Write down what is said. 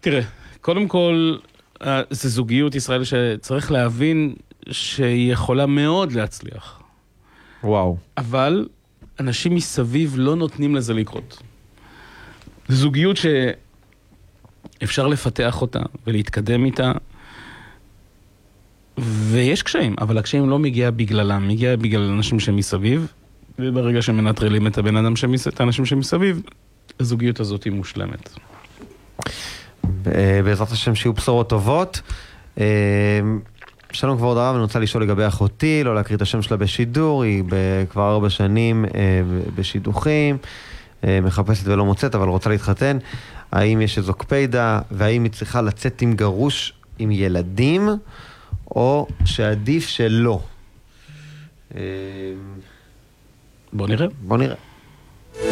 תראה, קודם כל, זה זוגיות ישראל שצריך להבין שהיא יכולה מאוד להצליח. וואו. אבל אנשים מסביב לא נותנים לזה לקרות. זו זוגיות שאפשר לפתח אותה ולהתקדם איתה, ויש קשיים, אבל הקשיים לא מגיע בגללם, מגיע בגלל אנשים שמסביב, וברגע שמנטרלים את האנשים שמסביב, הזוגיות הזאת היא מושלמת. בעזרת השם שיהיו בשורות טובות. שלום כבוד הרב, אני רוצה לשאול לגבי אחותי, לא להקריא את השם שלה בשידור, היא כבר 4 שנים בשידוכים, מחפשת ולא מוצאת, אבל רוצה להתחתן. האם יש איזו קפידה, והאם היא צריכה לצאת עם גרוש עם ילדים, או שעדיף שלא? בוא נראה. בוא נראה.